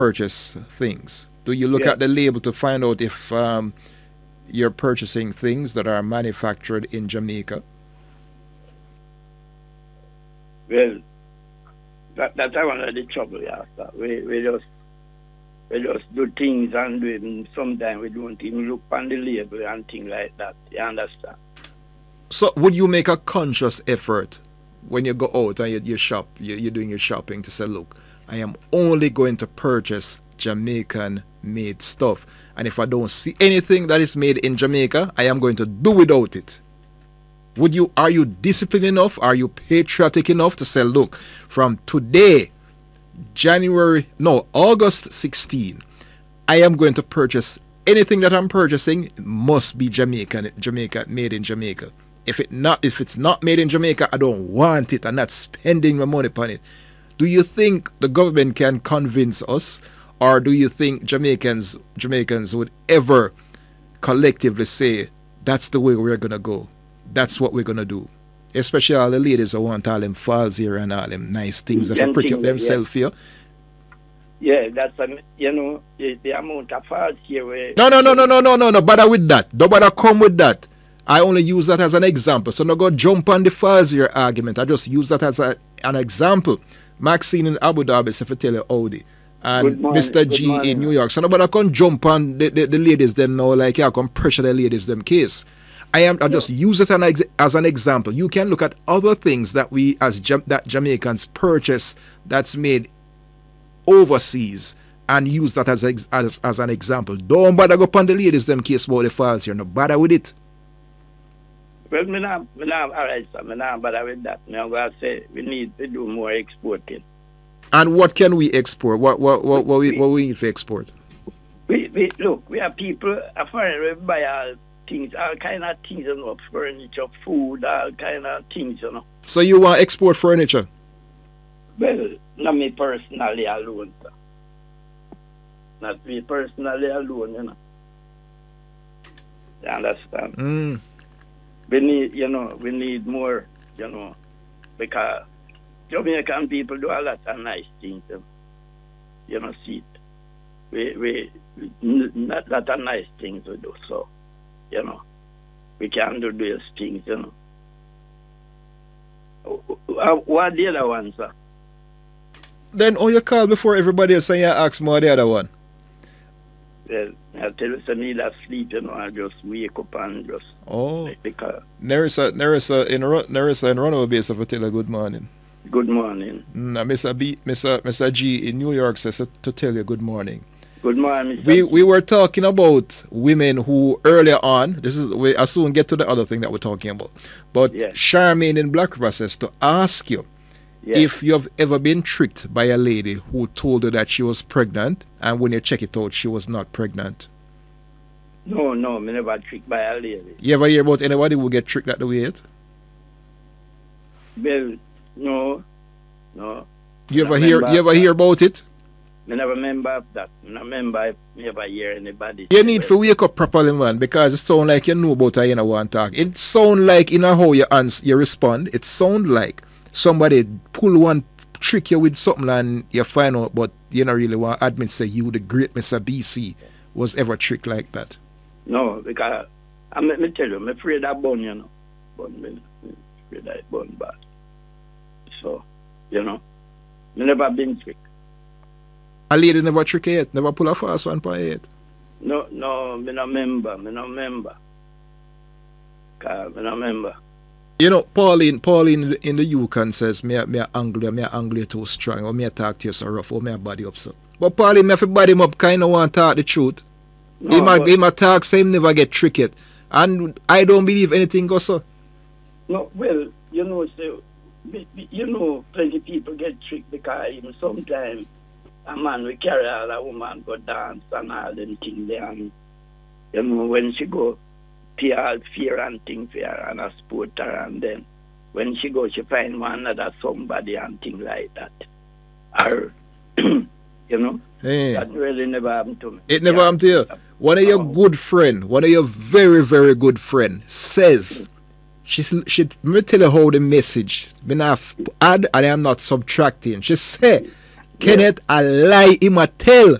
purchase things? Do you look Yeah. at the label to find out if you're purchasing things that are manufactured in Jamaica? Well, that's one of the trouble after. We just do things and do it, and sometimes we don't even look on the label and things like that. You understand? So, would you make a conscious effort when you go out and you shop, you're doing your shopping to say, look, I am only going to purchase Jamaican made stuff. And if I don't see anything that is made in Jamaica, I am going to do without it. Are you disciplined enough? Are you patriotic enough to say, look, from today, August 16, I am going to purchase anything that I'm purchasing must be Jamaica made in Jamaica. If it's not made in Jamaica, I don't want it. I'm not spending my money upon it. Do you think the government can convince us, or do you think Jamaicans would ever collectively say that's the way we're gonna go? That's what we're gonna do. Especially all the ladies who want all them falls here and all them nice things that are pretty up themselves here. Yeah, that's the amount of falls here. No. Bother with that. Don't bother come with that. I only use that as an example. So no go jump on the Fazir argument. I just use that as an example. Maxine in Abu Dhabi, if I tell you Audi. And Mr. G in New York. So nobody can jump on the ladies them now, like I can pressure the ladies them case. I just use it as an example. You can look at other things that we that Jamaicans purchase that's made overseas and use that as an example. Don't bother go upon the ladies them case about the files here. No bother with it. Well, me not all right, sir. Me not bother with that. I'm going to say we need to do more exporting. And what can we export? What we need to export? Look, we have people, we buy all things, all kind of things, furniture, food, all kind of things, So you want to export furniture? Well, not me personally alone, sir. Not me personally alone, You understand? We need more, because Jamaican people do a lot of nice things, see it. We not that are nice things we do, so, we can do those things, What the other one, sir? Then you call before everybody else and you ask me what the other one? Well, I tell you, I need a sleep, I just wake up and just... Oh. Because... Nerissa in Runaway Base, if I tell you good morning. Good morning. Mr. G in New York says to tell you good morning. Good morning, Mr. We were talking about women who earlier on, I'll soon get to the other thing that we're talking about. But yes. Charmaine in Black River says to ask you, yes, if you have ever been tricked by a lady who told you that she was pregnant, and when you check it out, she was not pregnant. No, me never tricked by a lady. You ever hear about anybody who get tricked that the way it? Well, no. You ever hear about it? I never remember that. I remember if I ever hear anybody. You need to wake up properly, man, because it sounds like you know about her, want to talk. It sounds like how you respond. It sounds like somebody pull one trick you with something and you find out, but you don't really want to admit, say you, the great Mr. BC, was ever tricked like that. No, because I tell you, I'm afraid of bun, Bun, I'm afraid of bun bad. So, I never been tricked. A lady never trick you yet? Never pull a fast one for you yet? No, I don't remember. Pauline in the Yukon says, me Anglia too strong, or me talk to you so rough, or me body up so. But Pauline, me have to body him up, kind of want to talk the truth. No, he might talk, say him never get tricked. And I don't believe anything goes so. No, well, plenty people get tricked because even sometimes a man will carry all a woman go dance and all them things there, and when she go pay all fear and things for her and a sport her, and then when she go she find one another somebody and things like that. Or that really never happened to me. It never happened to you. One of your good friend, one of your very, very good friend says she me tell you how the message me not add and I'm not subtracting. She say Kenneth a lie him a tell.